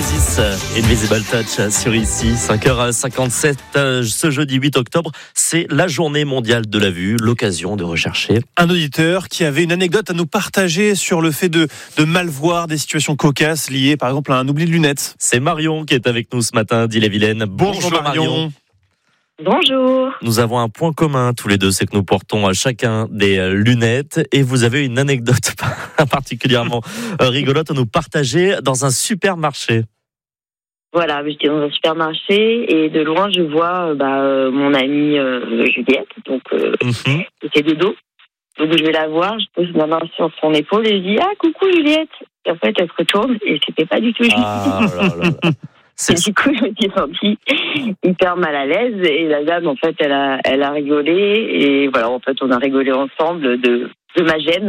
Oasis, Invisible Touch sur ici, 5h57, ce jeudi 8 octobre, c'est la journée mondiale de la vue, l'occasion de rechercher. Un auditeur qui avait une anecdote à nous partager sur le fait de mal voir des situations cocasses liées par exemple à un oubli de lunettes. C'est Marion qui est avec nous ce matin d'Ille-et-Vilaine. Bonjour Marion. Bonjour. Nous avons un point commun tous les deux, c'est que nous portons chacun des lunettes et vous avez une anecdote particulièrement rigolote à nous partager dans un supermarché. Voilà, j'étais dans un supermarché et de loin je vois mon amie Juliette, donc c'était de dos. Donc je vais la voir, je pose ma main sur son épaule et je dis « Ah, coucou Juliette !» Et en fait elle se retourne et c'était pas du tout Juliette. Ah là là. Et du coup, je me suis sentie hyper mal à l'aise et la dame, en fait, elle a rigolé et voilà, en fait, on a rigolé ensemble de ma gêne.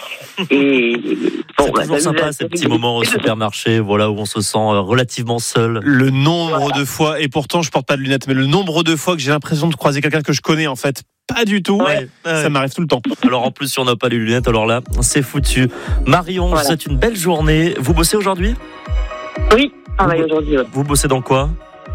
Et bon, c'est toujours sympa ces petits moments au supermarché, voilà, où on se sent relativement seul. Le nombre de fois, et pourtant je porte pas de lunettes, mais le nombre de fois que j'ai l'impression de croiser quelqu'un que je connais en fait pas du tout, ça m'arrive tout le temps. Alors en plus, si on n'a pas les lunettes, alors là, c'est foutu. Marion, c'est une belle journée. Vous bossez aujourd'hui ? Oui. Aujourd'hui, Vous bossez dans quoi ?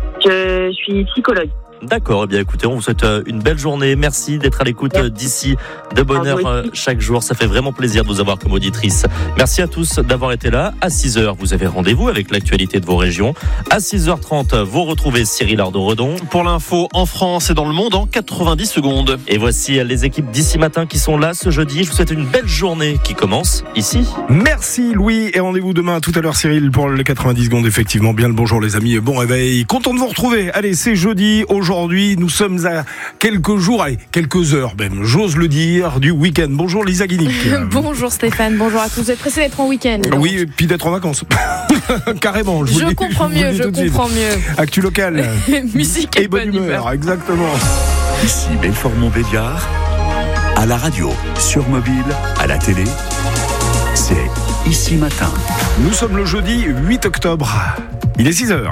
Je suis psychologue. D'accord, eh bien écoutez, on vous souhaite une belle journée. Merci d'être à l'écoute d'ici, de bonne heure chaque jour. Ça fait vraiment plaisir de vous avoir comme auditrice. Merci à tous d'avoir été là. À 6h, vous avez rendez-vous avec l'actualité de vos régions. À 6h30, vous retrouvez Cyril Ardo-Redon. Pour l'info en France et dans le monde en 90 secondes. Et voici les équipes d'ici matin qui sont là ce jeudi. Je vous souhaite une belle journée qui commence ici. Merci Louis et rendez-vous demain tout à l'heure Cyril pour les 90 secondes. Effectivement, bien le bonjour les amis et bon réveil. Content de vous retrouver. Allez, c'est jeudi. Aujourd'hui, nous sommes à quelques jours, quelques heures même, j'ose le dire, du week-end. Bonjour Lisa Guinic. Bonjour Stéphane, bonjour à tous. Vous êtes pressés d'être en week-end ? Oui, et puis d'être en vacances. Carrément. Je comprends mieux. Actu local. Musique et bonne humeur. Exactement. Ici Belfort-Montbéliard, à la radio, sur mobile, à la télé, c'est Ici Matin. Nous sommes le jeudi 8 octobre. Il est 6h.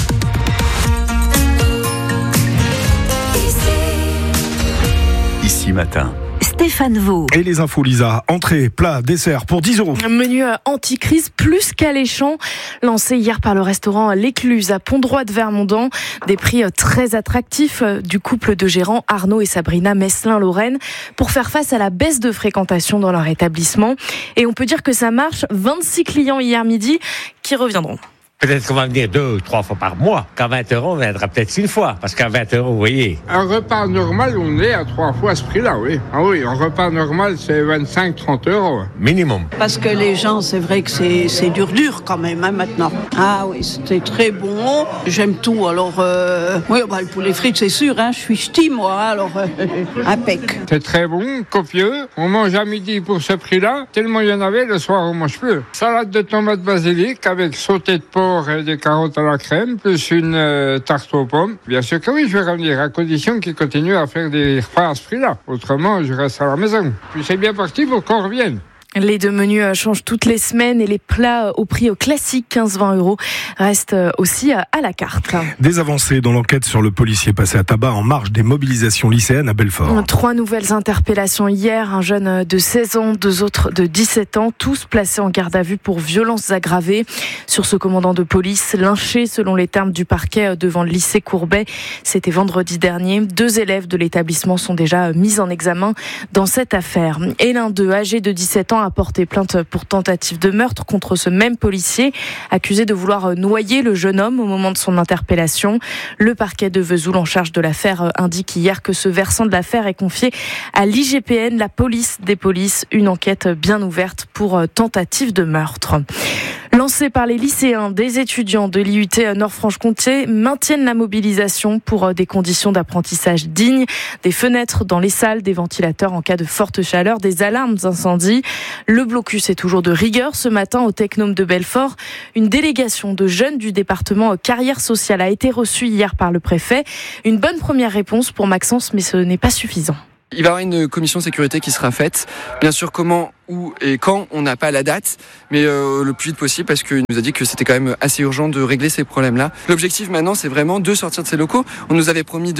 Ici Matin. Stéphane Vaux. Et les infos Lisa, entrée, plat, dessert pour 10 €. Menu anti-crise plus qu'alléchant, lancé hier par le restaurant L'Écluse à Pont-Droit de Vermondans. Des prix très attractifs du couple de gérants Arnaud et Sabrina Meslin-Lorraine pour faire face à la baisse de fréquentation dans leur établissement. Et on peut dire que ça marche, 26 clients hier midi qui reviendront. Peut-être qu'on va venir 2 ou 3 fois par mois. Qu'à 20 €, on viendra peut-être 6 fois. Parce qu'à 20 €, vous voyez. Un repas normal, on est à 3 fois ce prix-là, oui. Ah oui, un repas normal, c'est 25-30 €. Minimum. Parce que les gens, c'est vrai que c'est dur quand même, maintenant. Ah oui, c'était très bon. J'aime tout. Alors, le poulet frites, c'est sûr, je suis ch'ti, moi. Alors, impec. C'est très bon, copieux. On mange à midi pour ce prix-là. Tellement il y en avait, le soir, on mange plus. Salade de tomates basilic avec sauté de porc et des carottes à la crème, plus une tarte aux pommes. Bien sûr que oui, je vais revenir, à condition qu'ils continuent à faire des repas à ce prix-là. Autrement, je reste à la maison. Puis c'est bien parti pour qu'on revienne. Les deux menus changent toutes les semaines et les plats au prix classique, 15-20 € restent aussi à la carte. Des avancées dans l'enquête sur le policier passé à tabac en marge des mobilisations lycéennes à Belfort. 3 nouvelles interpellations hier, un jeune de 16 ans, 2 autres de 17 ans, tous placés en garde à vue pour violences aggravées. Sur ce commandant de police, lynché selon les termes du parquet devant le lycée Courbet, c'était vendredi dernier. 2 élèves de l'établissement sont déjà mis en examen dans cette affaire. Et l'un d'eux, âgé de 17 ans, a porté plainte pour tentative de meurtre contre ce même policier, accusé de vouloir noyer le jeune homme au moment de son interpellation. Le parquet de Vesoul en charge de l'affaire indique hier que ce versant de l'affaire est confié à l'IGPN, la police des polices, une enquête bien ouverte pour tentative de meurtre. Lancés par les lycéens, des étudiants de l'IUT Nord-Franche-Comté maintiennent la mobilisation pour des conditions d'apprentissage dignes, des fenêtres dans les salles, des ventilateurs en cas de forte chaleur, des alarmes d'incendie. Le blocus est toujours de rigueur. Ce matin, au Technome de Belfort, une délégation de jeunes du département carrière sociale a été reçue hier par le préfet. Une bonne première réponse pour Maxence, mais ce n'est pas suffisant. Il va y avoir une commission de sécurité qui sera faite. Bien sûr, comment où et quand, on n'a pas la date, mais le plus vite possible parce qu'il nous a dit que c'était quand même assez urgent de régler ces problèmes-là. L'objectif maintenant, c'est vraiment de sortir de ces locaux. On nous avait promis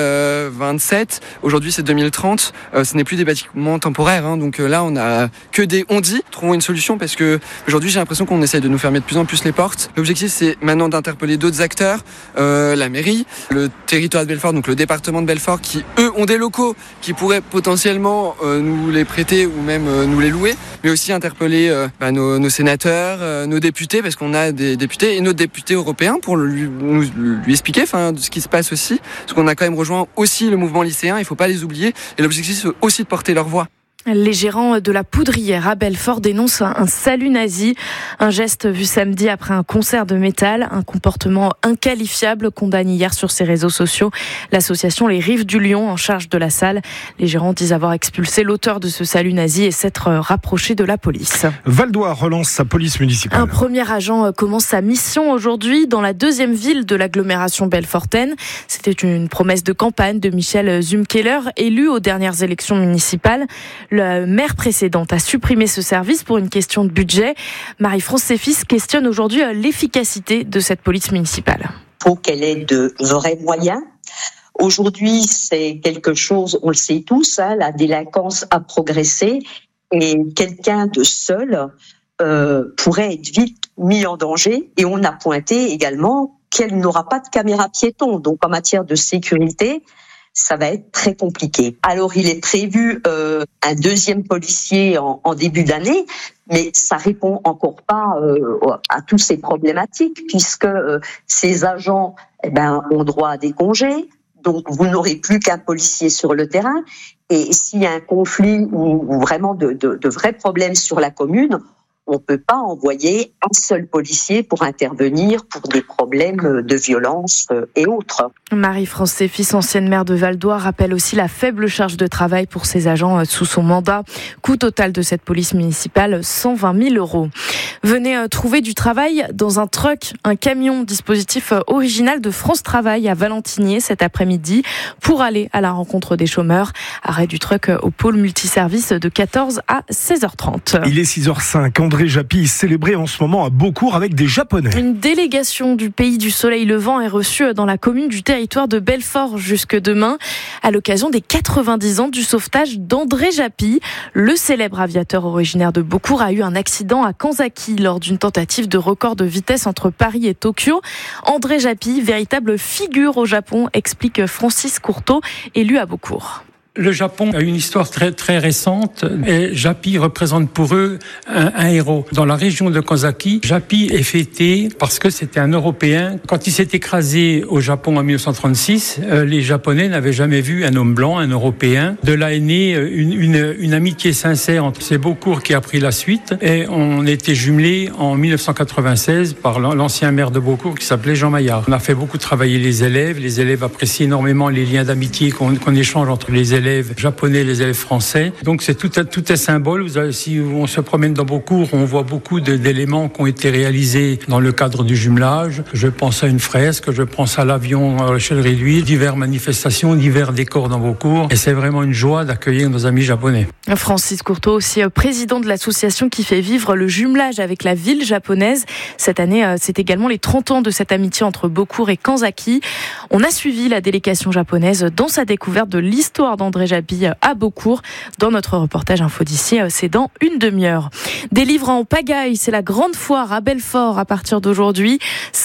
2027, aujourd'hui c'est 2030. Ce n'est plus des bâtiments temporaires, hein, donc là on a que des on-dit. Trouvons une solution parce que aujourd'hui j'ai l'impression qu'on essaye de nous fermer de plus en plus les portes. L'objectif c'est maintenant d'interpeller d'autres acteurs, la mairie, le territoire de Belfort, donc le département de Belfort, qui eux ont des locaux qui pourraient potentiellement nous les prêter ou même nous les louer, mais aussi interpeller nos sénateurs, nos députés, parce qu'on a des députés et nos députés européens pour lui expliquer de ce qui se passe aussi, parce qu'on a quand même rejoint aussi le mouvement lycéen, il ne faut pas les oublier, et l'objectif c'est aussi de porter leur voix. Les gérants de la Poudrière à Belfort dénoncent un salut nazi, un geste vu samedi après un concert de métal, un comportement inqualifiable condamné hier sur ses réseaux sociaux. L'association Les Rives du Lion, en charge de la salle, les gérants disent avoir expulsé l'auteur de ce salut nazi et s'être rapprochés de la police. Val-d'Oise relance sa police municipale. Un premier agent commence sa mission aujourd'hui dans la deuxième ville de l'agglomération belfortaine. C'était une promesse de campagne de Michel Zumkeller, élu aux dernières élections municipales. La maire précédente a supprimé ce service pour une question de budget. Marie-France Séfis questionne aujourd'hui l'efficacité de cette police municipale. Il faut qu'elle ait de vrais moyens. Aujourd'hui, c'est quelque chose, on le sait tous, la délinquance a progressé et quelqu'un de seul pourrait être vite mis en danger. Et on a pointé également qu'elle n'aura pas de caméra piéton. Donc en matière de sécurité, ça va être très compliqué. Alors, il est prévu un deuxième policier en début d'année, mais ça répond encore pas à toutes ces problématiques, puisque ces agents ont droit à des congés, donc vous n'aurez plus qu'un policier sur le terrain, et s'il y a un conflit ou vraiment de vrais problèmes sur la commune, on ne peut pas envoyer un seul policier pour intervenir pour des problèmes de violence et autres. Marie-France Séfis, ancienne maire de Val-d'Oise, rappelle aussi la faible charge de travail pour ses agents sous son mandat. Coût total de cette police municipale, 120 000 €. Venez trouver du travail dans un truck, un camion, dispositif original de France Travail à Valentinier cet après-midi pour aller à la rencontre des chômeurs. Arrêt du truck au pôle multiservice de 14 à 16h30. Il est 6h05. André Japy est célébré en ce moment à Beaucourt avec des Japonais. Une délégation du pays du soleil levant est reçue dans la commune du territoire de Belfort jusque demain à l'occasion des 90 ans du sauvetage d'André Japy. Le célèbre aviateur originaire de Beaucourt a eu un accident à Kanzaki lors d'une tentative de record de vitesse entre Paris et Tokyo. André Japy, véritable figure au Japon, explique Francis Courteau, élu à Beaucourt. Le Japon a une histoire très très récente et Japy représente pour eux un héros. Dans la région de Kanzaki, Japy est fêté parce que c'était un Européen. Quand il s'est écrasé au Japon en 1936, les Japonais n'avaient jamais vu un homme blanc, un Européen. De là est née une amitié sincère entre ces Beaucourt qui a pris la suite et on était jumelés en 1996 par l'ancien maire de Beaucourt qui s'appelait Jean Maillard. On a fait beaucoup travailler les élèves apprécient énormément les liens d'amitié qu'on échange entre les élèves japonais et les élèves français. Donc c'est tout un symbole. Si on se promène dans Beaucourt, on voit beaucoup d'éléments qui ont été réalisés dans le cadre du jumelage. Je pense à une fresque, je pense à l'avion à l'échelle réduite, diverses manifestations, divers décors dans Beaucourt. Et c'est vraiment une joie d'accueillir nos amis japonais. Francis Courteau, aussi président de l'association qui fait vivre le jumelage avec la ville japonaise. Cette année, c'est également les 30 ans de cette amitié entre Beaucourt et Kanzaki. On a suivi la délégation japonaise dans sa découverte de l'histoire d'André Japy à Beaucourt. Dans notre reportage Info d'ici, c'est dans une demi-heure. Des livres en pagaille, c'est la grande foire à Belfort à partir d'aujourd'hui.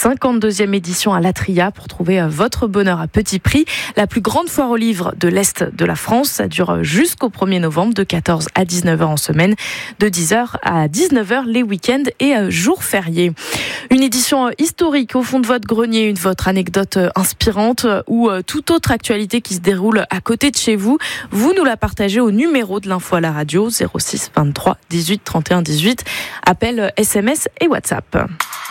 52e édition à l'Atria pour trouver votre bonheur à petit prix. La plus grande foire aux livres de l'Est de la France. Ça dure jusqu'au 1er novembre de 14 à 19h en semaine, de 10h à 19h les week-ends et jours fériés. Une édition historique au fond de votre grenier, votre anecdote inspirante ou toute autre actualité qui se déroule à côté de chez vous. Vous nous la partagez au numéro de l'info à la radio 06 23 18 31 18. Appel, SMS et WhatsApp.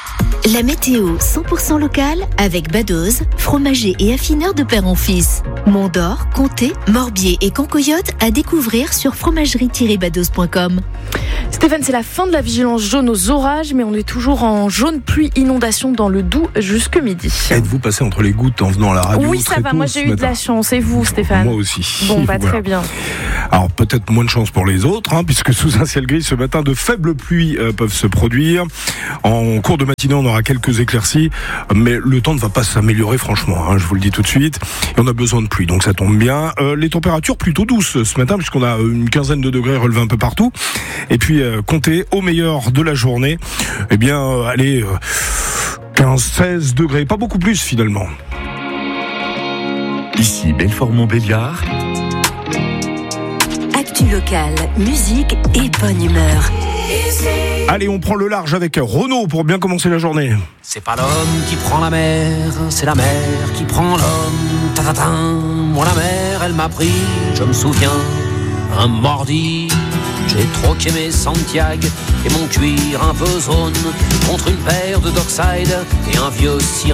La météo 100% locale avec Badoz, fromager et affineur de père en fils. Mont-d'Or, Comté, Morbier et Cancoyote à découvrir sur fromagerie-badoz.com. Stéphane, c'est la fin de la vigilance jaune aux orages, mais on est toujours en jaune pluie inondation dans le Doubs jusque midi. Êtes-vous passé entre les gouttes en venant à la radio? Oui, ça va, moi j'ai eu de la chance. Et vous, Stéphane? Moi aussi. Bon, très bien. Alors peut-être moins de chance pour les autres, puisque sous un ciel gris ce matin, de faibles pluies peuvent se produire. En cours de matinée, on aura quelques éclaircies, mais le temps ne va pas s'améliorer franchement, je vous le dis tout de suite. Et on a besoin de pluie, donc ça tombe bien. Les températures plutôt douces ce matin, puisqu'on a une quinzaine de degrés relevés un peu partout. Et puis comptez au meilleur de la journée, allez, 15-16 degrés, pas beaucoup plus finalement. Ici Belfort-Montbéliard. Actu locale, musique et bonne humeur. Allez, on prend le large avec Renaud pour bien commencer la journée. C'est pas l'homme qui prend la mer, c'est la mer qui prend l'homme. Ta-ta-ta. Moi la mer, elle m'a pris, je me souviens, un mardi. J'ai troqué mes Santiago et mon cuir un peu zone contre une paire de Dockside et un vieux